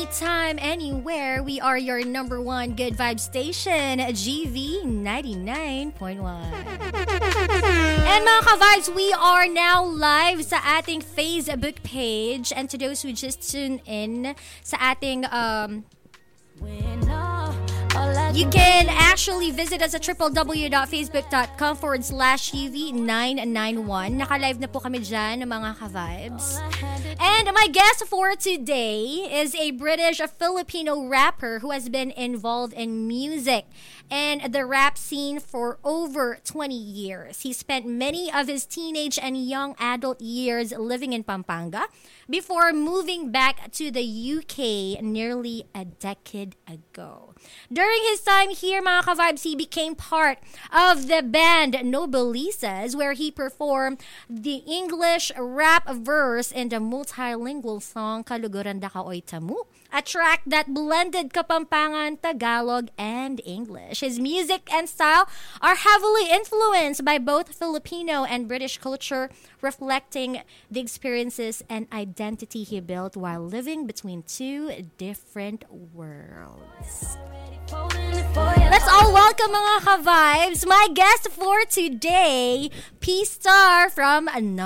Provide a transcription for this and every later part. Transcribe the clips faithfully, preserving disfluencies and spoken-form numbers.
anytime, anywhere. We are your number one good vibe station, G V ninety-nine point one. And mga ka-vibes, we are now live sa ating Facebook page. And to those who just tuned in sa ating um you can actually visit us at www.facebook.com forward slash UV991. Naka-live na po kami dyan, mga ka-vibes. And my guest for today is a British a Filipino rapper who has been involved in music and the rap scene for over twenty years. He spent many of his teenage and young adult years living in Pampanga before moving back to the U K nearly a decade ago. During his time here, mga ka-vibes, he became part of the band Nobelisas, where he performed the English rap verse in the multilingual song Kaluguran da Kaoy Tamu, a track that blended Kapampangan, Tagalog, and English. His music and style are heavily influenced by both Filipino and British culture, reflecting the experiences and identity he built while living between two different worlds. Let's all welcome mga ka-vibes, my guest for today, P-Star from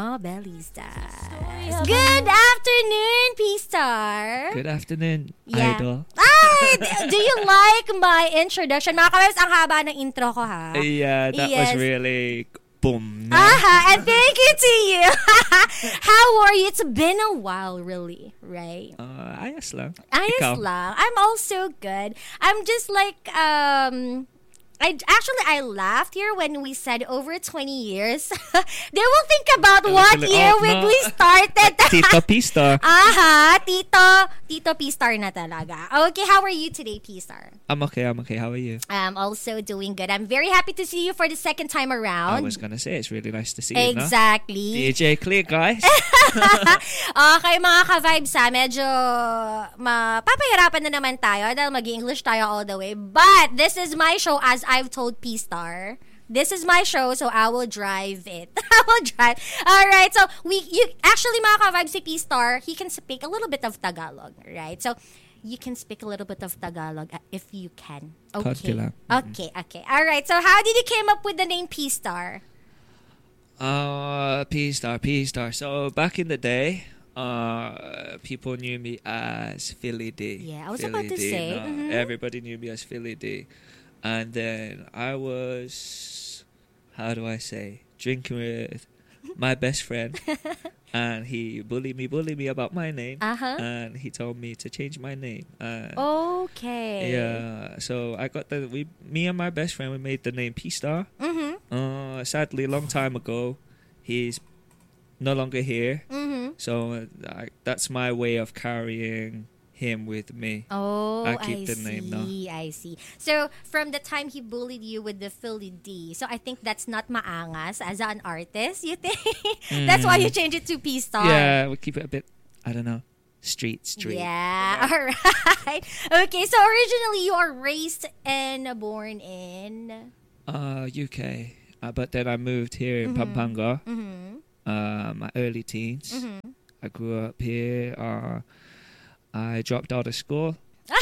Nobelisas. Good afternoon, P-Star. Good afternoon, yeah. Idol. Ay, do you like my introduction? Mga ka-vibes, ang haba ng intro ko, ha? Yeah, that yes. was really boom. No? Aha, and thank you to you. How are you? It's been a while, really, right? Uh, ayos lang. Ayos Ikaw? lang. I'm also good. I'm just like, um... I actually I laughed here when we said over twenty years. They will think about what Like, year oh, when no. we started. Tito P-Star. Aha, Tito, Tito P-Star na talaga. Okay, how are you today, P-Star? I'm okay, I'm okay. How are you? I'm also doing good. I'm very happy to see you for the second time around. I was gonna say, it's really nice to see you, Exactly. no? D J Clear, guys. Okay, mga ka-vibes ha, medyo mapapahirapan na naman tayo dahil mag-English tayo all the way. But this is my show, as I've told P-Star. This is my show, so I will drive it. I will drive. Alright, so we, you, actually mga ka-vibes, si P-Star, he can speak a little bit of Tagalog, right? So, you can speak a little bit of Tagalog uh, if you can. Okay. Okay, okay. Alright, so how did you came up with the name P-Star? Uh, P-Star, P-Star. So, back in the day, uh, people knew me as Philly D. Yeah, I was Philly about to D. say. No, Mm-hmm. Everybody knew me as Philly D. And then I was, how do I say, drinking with my best friend. And he bullied me, bullied me about my name. Uh-huh. And he told me to change my name. And Okay. yeah, so I got the, we, me and my best friend, we made the name P-Star. Mm-hmm. Uh, sadly, a long time ago, he's no longer here. Mm-hmm. So uh, I, that's my way of carrying him with me. Oh, I keep I the see, name now. I see. So, from the time he bullied you with the Philly D, so I think that's not maangas as an artist, you think? That's why you changed it to P-Star. Yeah, we keep it a bit, I don't know, street, street. Yeah, all right. Okay, so originally you are raised and born in... Uh, U K. Uh, but then I moved here in Mm-hmm. Pampanga, Mm-hmm. uh, my early teens. Mm-hmm. I grew up here. Uh, I dropped out of school.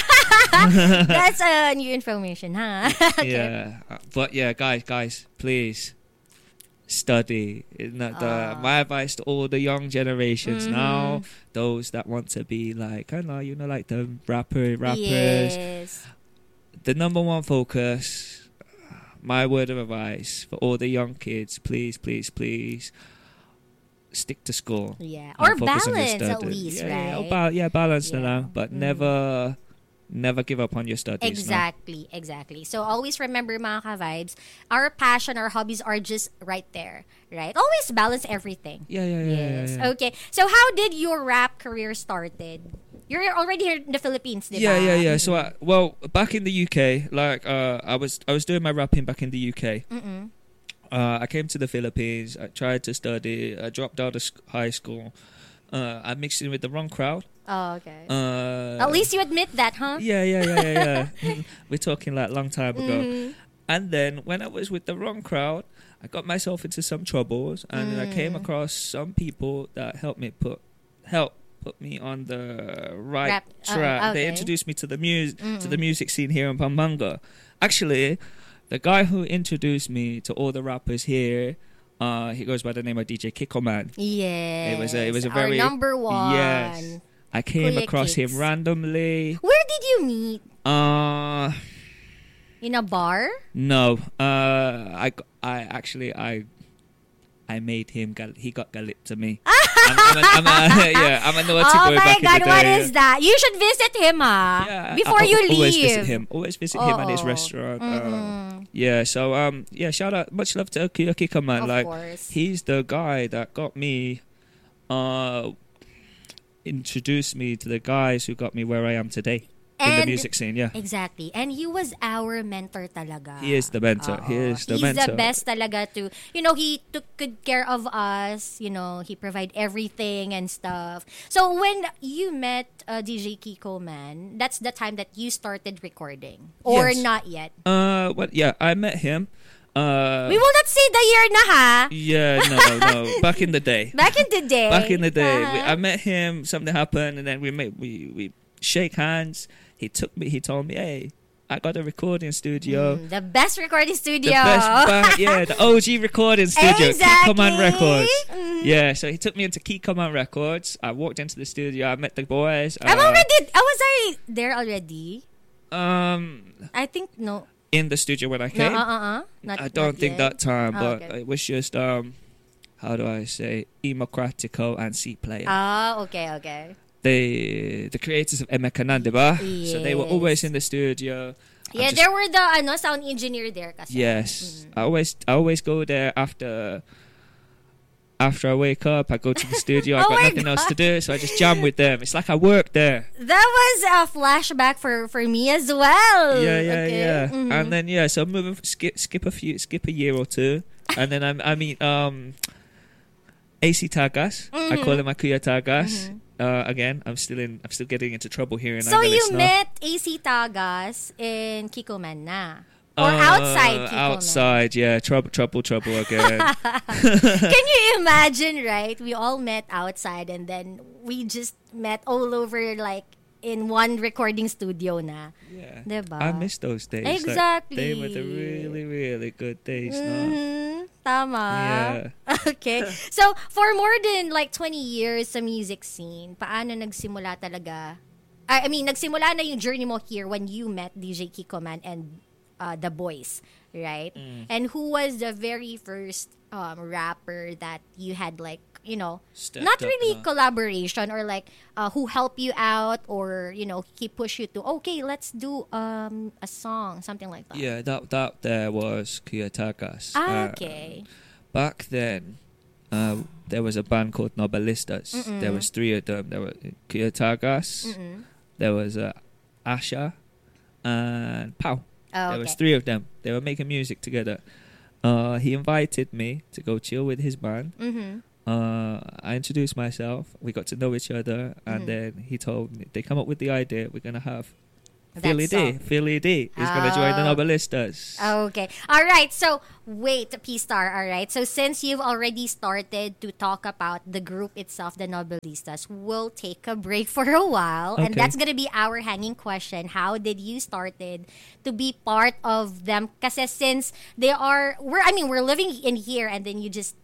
That's uh, new information, huh? Okay. Yeah, uh, but yeah, guys, guys, please study. It's not the, Ah. my advice to all the young generations Mhm. now, those that want to be like, I don't know, you know, like the rapper, rappers. Yes. The number one focus, my word of advice for all the young kids, please, please, please. Stick to school. Yeah. and Or focus on your balance at studies. least, yeah, right? Yeah, or ba- yeah balance Yeah. na lang, but Mm. never, never give up on your studies. no? Exactly, exactly. So always remember mga ka-vibes, our passion, our hobbies are just right there, right? Always balance everything. Yeah, yeah, yeah. Yes. yeah, yeah. Okay. So how did your rap career started? You're already here in the Philippines, di Yeah, ba? yeah, yeah. So, I, well, back in the U K, like, uh, I was, I was doing my rapping back in the U K. Mm-mm. Uh, I came to the Philippines. I tried to study. I dropped out of sc- high school. Uh, I mixed in with the wrong crowd. Oh, okay. Uh, At least you admit that, huh? Yeah, yeah, yeah, yeah, yeah. We're talking like long time ago. Mhm. And then when I was with the wrong crowd, I got myself into some troubles, and I came Mm. across some people that helped me put help put me on the right Rap- track. uh, They okay. introduced me to the music to the music scene here in Pampanga. Actually, the guy who introduced me to all the rappers here, uh, he goes by the name of D J Kiko Man. Yes. It was a, it was a Our very number one. Yes, I came Kuya across Kicks. him randomly. Where did you meet? Uh, In a bar? no. Uh, I I actually I. I made him. Gal- he got galit to me. I'm, I'm, a, I'm a, yeah, I'm a naughty Oh boy my back God, in the day. what is that? You should visit him, ah. Yeah, Before I, I, you leave. Always visit him. Always visit him at his Oo. restaurant. Uh, Mm-mm. yeah, so um, yeah, shout out, much love to Kuya Kiko Man. Of like, course. he's the guy that got me, uh, introduced me to the guys who got me where I am today in the And- music scene. Yeah, Exactly. And he was our mentor talaga. he is the mentor. He Oo. is the He's mentor. the best talaga to, you know, he took good care of us. You know, he provide everything and stuff. So when you met uh, D J Kiko Man, that's the time that you started recording. Or Yes. not yet. Uh, what? Yeah, I met him. Uh, We will not say the year na ha. yeah, no, no. Back in the day. Back in the day. Back in the day, we, Uh-huh. I met him. Something happened, and then we made we we shake hands. He took me. He told me, "Hey, I got a recording studio, Mm, the best recording studio. the best, ba- yeah, the O G recording studio, Exactly. Kikoman Records." Mhm. Yeah, so he took me into Kikoman Records. I walked into the studio. I met the boys. I'm uh, already, I was I there already? um I think no. in the studio when I No, came. uh, uh, uh. Not, I don't not think yet. that time, Oh, but okay. it was just um, how do I say, Emocratico and C Player. Ah, okay, okay. They the creators of Emecanan, diba? So they were Yes. always in the studio. I Yeah, just- there were the ano sound engineer there kasi. Yes, I always I always go there after after I wake up. I go to the studio. I've Oh got my nothing else to do, so I just jam with them. It's like I work there. That was a flashback for for me as well. Yeah, yeah, Okay. yeah. Mhm. And then yeah, so moving skip skip a few skip a year or two, and then I'm I mean um, A C Tagas. I call him Akuya Tagas. Uh, again, I'm still in. I'm still getting into trouble here in So Angeles you now. met A C Tagas in Kiko Man na? Or Uh, outside Kiko Outside, yeah. Trouble, trouble, trouble again. Can you imagine, right? We all met outside and then we just met all over like in one recording studio na. Yeah. Diba? I miss those days. Like, Exactly. they were the really, really good days. No? Mhm. Tama. Yeah. Okay. So, for more than like twenty years sa music scene, paano nagsimula talaga? I I mean, nagsimula na yung journey mo here when you met D J Kiko Man and uh, the boys, right? Mm. And who was the very first um, rapper that you had like, you know, Stepped not up, really no? collaboration or like uh, who helped you out or, you know, he push you to, okay, let's do um, a song, something like that. Yeah, that that there was Kiyatakas. Ah, Uh, okay. back then, uh, there was a band called Nobelistas. Mm-mm. There was three of them. There were Kiyatakas. Mm-mm. There was uh, Asha, and Pau. Oh, There was okay. three of them. They were making music together. Uh, he invited me to go chill with his band. Mm-hmm. Uh, I introduced myself. We got to know each other, and Mhm. then he told me they come up with the idea. We're gonna have That Philly D. song. Philly D is gonna join the Oh. Nobelistas. Okay. All right. So, wait, P-Star. All right. So, since you've already started to talk about the group itself, the Nobelistas, we'll take a break for a while. And Okay. that's going to be our hanging question. How did you started to be part of them? Kasi since they are, we're, I mean, we're living in here and then you just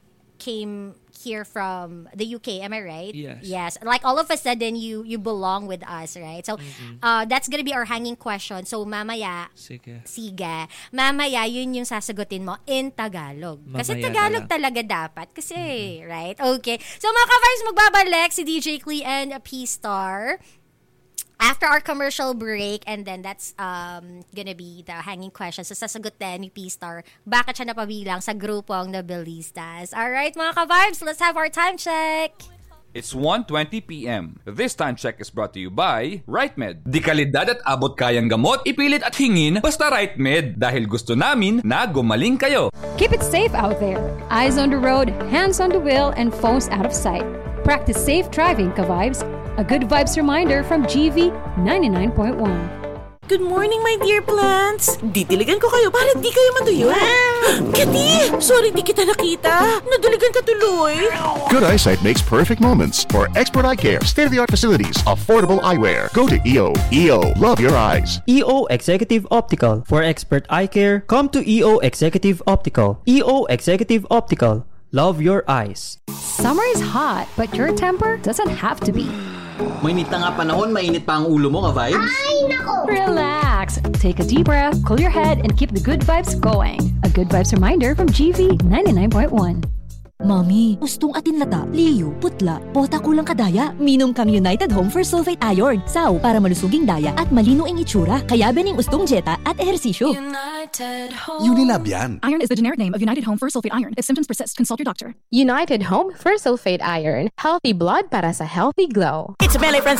came here from the U K, am I right? Yes. Yes. Like all of a sudden you you belong with us, right? So uh, that's gonna be our hanging question. So mamaya, Sige. sige, mamaya yun yung sasagutin mo in Tagalog. Kasi Mamaya na Tagalog lang. talaga dapat. Kasi, right? Okay. So mga ka-vibes, magbabalik si D J Clee and P-Star after our commercial break, and then that's um gonna be the hanging question. So sasagutin ni P-Star, bakit siya napabilang sa grupong Nobelistas. Alright mga ka-vibes, let's have our time check. It's one twenty p.m. This time check is brought to you by RightMed. Di kalidad at abot kayang gamot, ipilit at hingin, basta RightMed. Dahil gusto namin na gumaling kayo. Keep it safe out there. Eyes on the road, hands on the wheel, and phones out of sight. Practice safe driving, ka-vibes. A good vibes reminder from G V ninety-nine point one. Good morning, my dear plants. Didiligan ko kayo para di kayo matuyo. Kati! Sorry di kita nakita. Nadiligan ka tuloy. Good eyesight makes perfect moments. For expert eye care, state-of-the-art facilities, affordable eyewear. Go to E O. E O. Love your eyes. E O Executive Optical. For expert eye care, come to E O Executive Optical. E O Executive Optical. Love your eyes. Summer is hot, but your temper doesn't have to be. Mainit na nga panahon, mainit pa ang ulo mo, ka-vibes? Ay, nako! Relax. Take a deep breath, cool your head, and keep the good vibes going. A good vibes reminder from G V ninety-nine point one. Mami, gustong atin lata, liyo, putla, bota kulang kadaya. Minom kang United Home for Sulfate Iron. Saw para malusuging daya at malino ang itsura. Kaya bening ustong jeta at ehersisyo. United Home. Unilab yan. Iron is the generic name of United Home for Sulfate Iron. If symptoms persist, consult your doctor. United Home for Sulfate Iron. Healthy blood para sa healthy glow. It's Melly Francis.